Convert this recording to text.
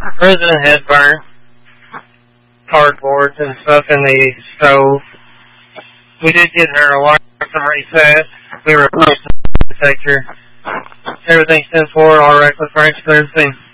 Our president had burnt cardboard and stuff in the stove. We did get her a wire from reset. We were supposed to protect her. Everything's 10-4, all right with Frank, everything.